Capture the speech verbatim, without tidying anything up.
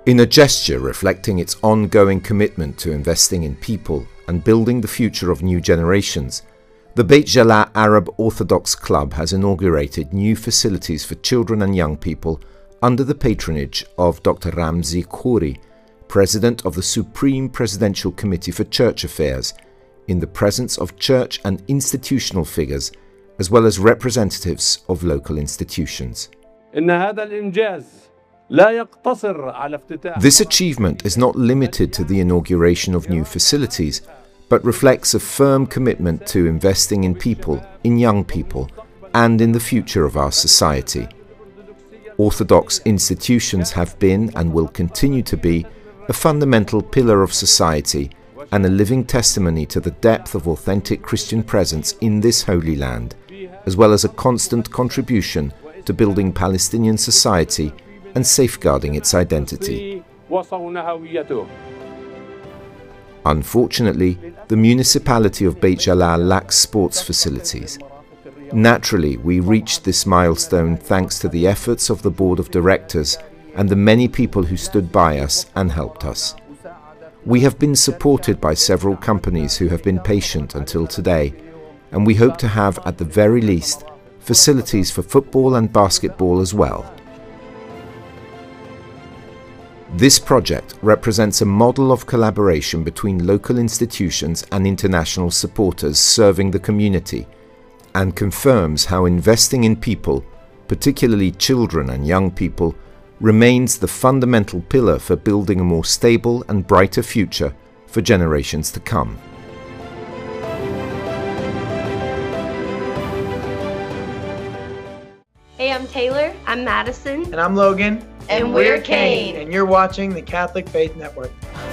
In a gesture reflecting its ongoing commitment to investing in people and building the future of new generations, the Beit Jala Arab Orthodox Club has inaugurated new facilities for children and young people under the patronage of Doctor Ramzi Khouri, President of the Supreme Presidential Committee for Church Affairs, in the presence of church and institutional figures, as well as representatives of local institutions. This achievement is not limited to the inauguration of new facilities, but reflects a firm commitment to investing in people, in young people, and in the future of our society. Orthodox institutions have been and will continue to be a fundamental pillar of society and a living testimony to the depth of authentic Christian presence in this holy land, as well as a constant contribution to building Palestinian society and safeguarding its identity. Unfortunately, the municipality of Beit Jala lacks sports facilities. Naturally, we reached this milestone thanks to the efforts of the board of directors and the many people who stood by us and helped us. We have been supported by several companies who have been patient until today, and we hope to have, at the very least, facilities for football and basketball as well. This project represents a model of collaboration between local institutions and international supporters serving the community, and confirms how investing in people, particularly children and young people, remains the fundamental pillar for building a more stable and brighter future for generations to come. Hey, I'm Taylor. I'm Madison. And I'm Logan. And we're Kane. And you're watching the Catholic Faith Network.